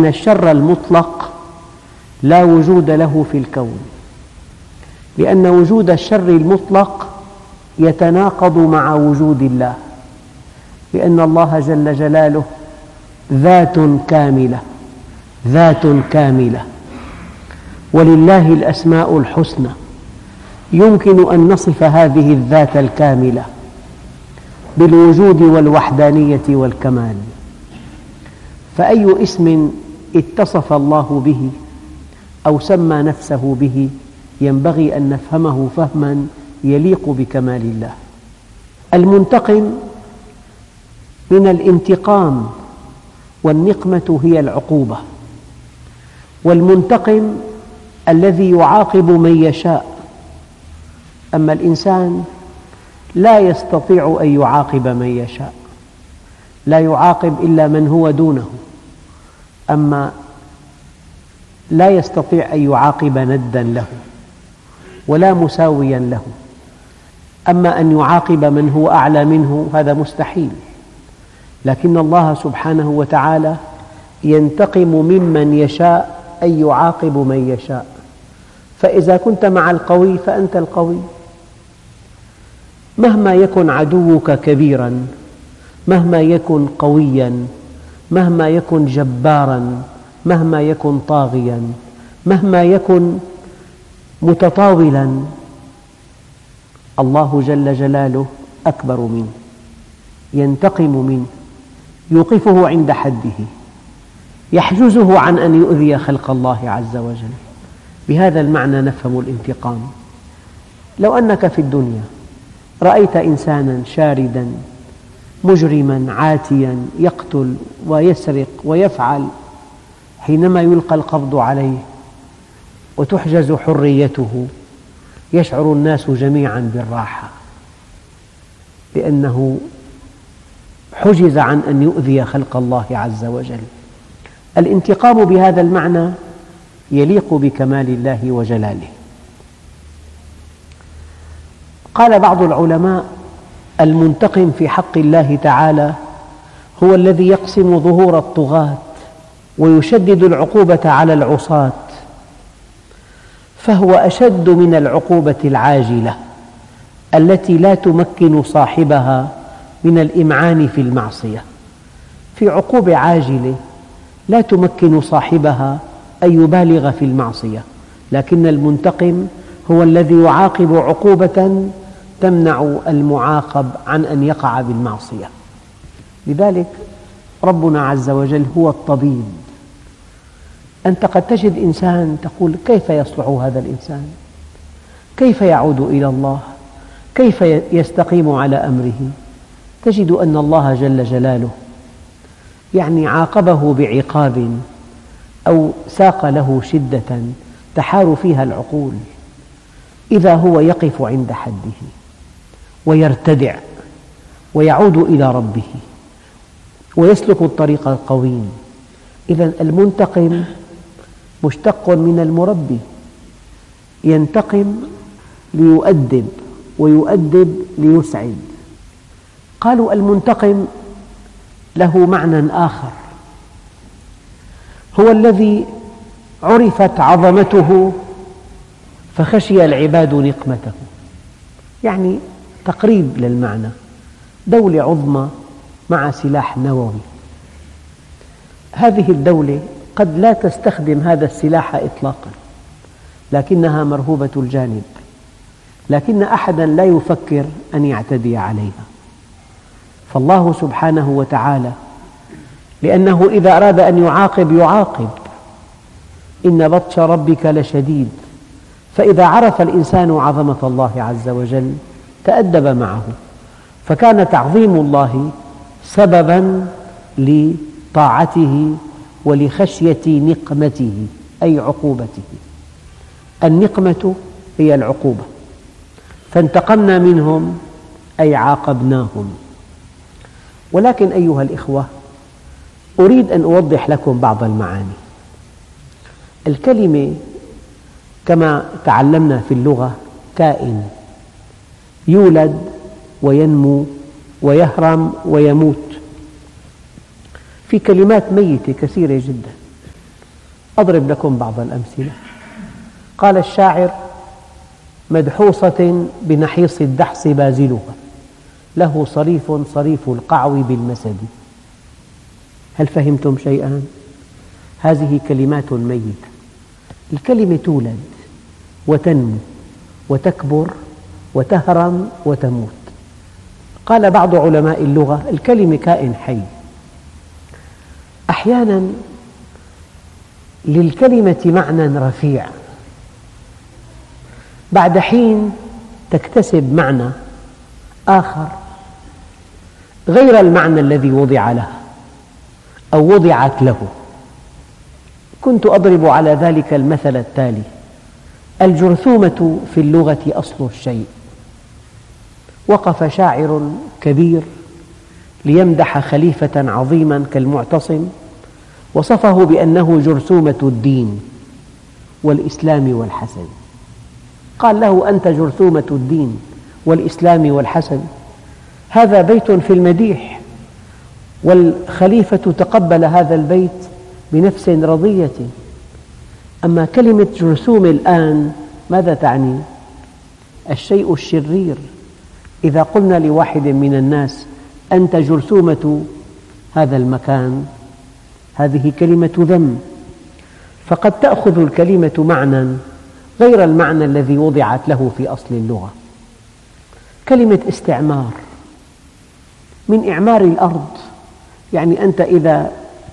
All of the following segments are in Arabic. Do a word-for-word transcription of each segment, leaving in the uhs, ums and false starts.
أن الشر المطلق لا وجود له في الكون، لأن وجود الشر المطلق يتناقض مع وجود الله، لأن الله جل جلاله ذات كاملة ذات كاملة، ولله الأسماء الحسنى، يمكن أن نصف هذه الذات الكاملة بالوجود والوحدانية والكمال. فأي اسم اتصف الله به أو سمى نفسه به ينبغي أن نفهمه فهما يليق بكمال الله. المنتقم من الانتقام، والنقمة هي العقوبة، والمنتقم الذي يعاقب من يشاء، أما الإنسان لا يستطيع أن يعاقب من يشاء، لا يعاقب إلا من هو دونه، أما لا يستطيع أن يعاقب ندا له ولا مساويا له، أما أن يعاقب من هو أعلى منه هذا مستحيل. لكن الله سبحانه وتعالى ينتقم ممن يشاء أن يعاقب من يشاء، فإذا كنت مع القوي فأنت القوي، مهما يكن عدوك كبيرا، مهما يكن قويا، مهما يكن جبارا، مهما يكن طاغيا، مهما يكن متطاولا، الله جل جلاله أكبر منه، ينتقم منه، يوقفه عند حده، يحجزه عن أن يؤذي خلق الله عز وجل. بهذا المعنى نفهم الانتقام. لو أنك في الدنيا رأيت إنسانا شاردا مجرما عاتيا يقتل ويسرق ويفعل، حينما يلقى القبض عليه وتحجز حريته يشعر الناس جميعا بالراحة، لأنه حجز عن أن يؤذي خلق الله عز وجل. الانتقام بهذا المعنى يليق بكمال الله وجلاله. قال بعض العلماء: المنتقم في حق الله تعالى هو الذي يقسم ظهور الطغاة ويشدد العقوبة على العصاة، فهو أشد من العقوبة العاجلة التي لا تمكن صاحبها من الإمعان في المعصية. في عقوبة عاجلة لا تمكن صاحبها أن يبالغ في المعصية، لكن المنتقم هو الذي يعاقب عقوبة تمنع المعاقب عن أن يقع بالمعصية. لذلك ربنا عز وجل هو الطبيب. أنت قد تجد إنسان تقول: كيف يصلح هذا الإنسان؟ كيف يعود إلى الله؟ كيف يستقيم على أمره؟ تجد أن الله جل جلاله يعني عاقبه بعقاب أو ساق له شدة تحار فيها العقول، إذا هو يقف عند حده ويرتدع ويعود إلى ربه ويسلك الطريق القويم. إذن المنتقم مشتق من المربي، ينتقم ليؤدب ويؤدب ليسعد. قالوا المنتقم له معنى آخر، هو الذي عرفت عظمته فخشي العباد نقمته، يعني تقريب للمعنى. دولة عظمى مع سلاح نووي، هذه الدولة قد لا تستخدم هذا السلاح إطلاقا، لكنها مرهوبة الجانب، لكن أحدا لا يفكر أن يعتدي عليها. فالله سبحانه وتعالى لأنه إذا أراد أن يعاقب يعاقب، إن بطش ربك لشديد. فإذا عرف الإنسان عظمة الله عز وجل تأدب معه، فكان تعظيم الله سببا لطاعته ولخشية نقمته أي عقوبته. النقمة هي العقوبة، فانتقمنا منهم أي عاقبناهم. ولكن أيها الإخوة، أريد أن أوضح لكم بعض المعاني. الكلمة كما تعلمنا في اللغة كائن، يولد وينمو ويهرم ويموت. في كلمات ميتة كثيرة جدا، أضرب لكم بعض الأمثلة. قال الشاعر: مدحوصة بنحيص الدحس بازلها، له صريف صريف القعو بالمسد. هل فهمتم شيئا؟ هذه كلمات ميتة. الكلمة تولد وتنمو وتكبر وتهرم وتموت. قال بعض علماء اللغة: الكلمة كائن حي. أحيانا للكلمة معنى رفيع، بعد حين تكتسب معنى آخر غير المعنى الذي وضع لها أو وضعت له. كنت أضرب على ذلك المثل التالي: الجرثومة في اللغة أصل الشيء. وقف شاعر كبير ليمدح خليفة عظيما كالمعتصم، وصفه بأنه جرثومة الدين والإسلام والحسن. قال له: أنت جرثومة الدين والإسلام والحسن. هذا بيت في المديح، والخليفة تقبل هذا البيت بنفس رضية. أما كلمة جرثوم الآن ماذا تعني؟ الشيء الشرير. إذا قلنا لواحد من الناس: أنت جرثومة هذا المكان، هذه كلمة ذم. فقد تأخذ الكلمة معنى غير المعنى الذي وضعت له في أصل اللغة. كلمة استعمار، من إعمار الأرض، يعني أنت إذا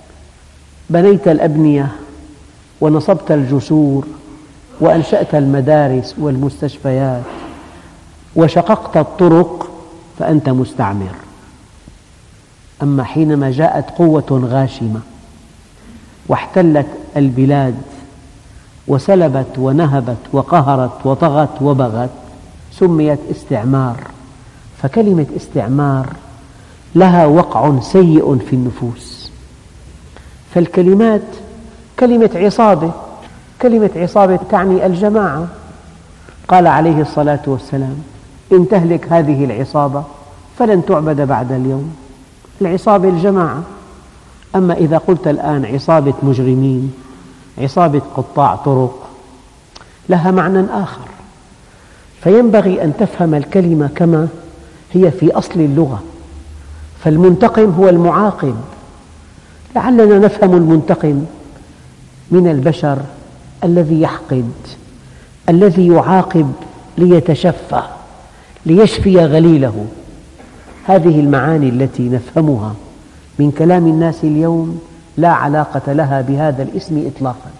بنيت الأبنية ونصبت الجسور وأنشأت المدارس والمستشفيات وشققت الطرق فأنت مستعمر. أما حينما جاءت قوة غاشمة واحتلت البلاد وسلبت ونهبت وقهرت وطغت وبغت سميت استعمار. فكلمة استعمار لها وقع سيء في النفوس. فالكلمات، كلمة عصابة، كلمة عصابة تعني الجماعة. قال عليه الصلاة والسلام: إن تهلك هذه العصابة فلن تعبد بعد اليوم. العصابة الجماعة. أما إذا قلت الآن عصابة مجرمين، عصابة قطاع طرق، لها معنى آخر. فينبغي أن تفهم الكلمة كما هي في أصل اللغة. فالمنتقم هو المعاقب. لعلنا نفهم المنتقم من البشر الذي يحقد، الذي يعاقب ليتشفى، ليشفي غليله. هذه المعاني التي نفهمها من كلام الناس اليوم لا علاقة لها بهذا الاسم إطلاقا.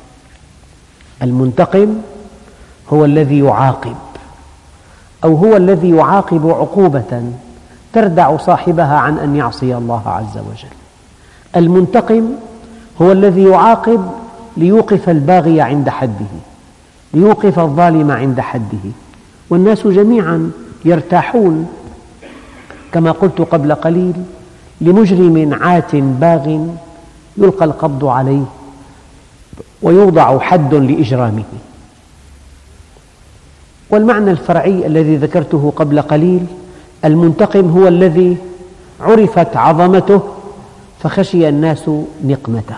المنتقم هو الذي يعاقب، أو هو الذي يعاقب عقوبة تردع صاحبها عن أن يعصي الله عز وجل. المنتقم هو الذي يعاقب ليوقف الباغي عند حده، ليوقف الظالم عند حده، والناس جميعا يرتاحون. كما قلت قبل قليل: لمجرم عات باغ يلقى القبض عليه ويوضع حد لإجرامه. والمعنى الفرعي الذي ذكرته قبل قليل: المنتقم هو الذي عرفت عظمته فخشي الناس نقمته،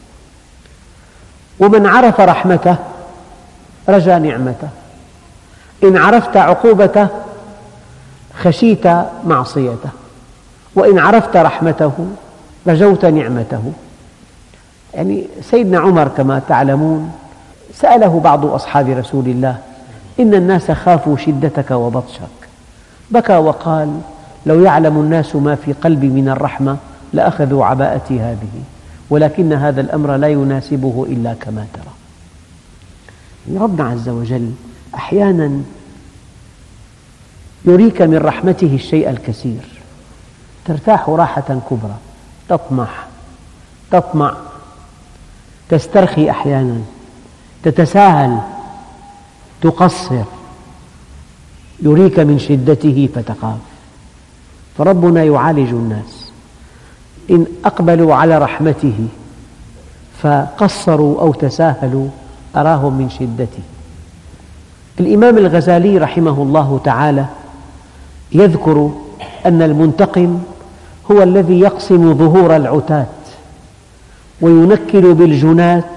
ومن عرف رحمته رجا نعمته. إن عرفت عقوبته خشيت معصيته، وإن عرفت رحمته رجوت نعمته. يعني سيدنا عمر كما تعلمون سأله بعض أصحاب رسول الله: إن الناس خافوا شدتك وبطشك. بكى وقال: لو يعلم الناس ما في قلبي من الرحمة لأخذوا عباءتي هذه، ولكن هذا الأمر لا يناسبه إلا كما ترى. ربنا عز وجل أحيانا يريك من رحمته الشيء الكثير، ترتاح راحة كبرى، تطمح تطمع، تسترخي أحيانا، تتساهل، تقصر، يريك من شدته فتخاف. فربنا يعالج الناس. إن أقبلوا على رحمته فقصروا أو تساهلوا أراهم من شدته. الإمام الغزالي رحمه الله تعالى يذكر أن المنتقم هو الذي يقسم ظهور العتاة وينكل بالجنات